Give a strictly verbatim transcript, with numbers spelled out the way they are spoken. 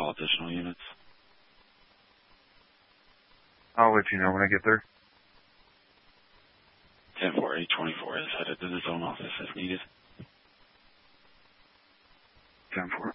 call additional units. I'll let you know when I get there. ten four eight twenty-four is headed to the zone office if needed. ten four.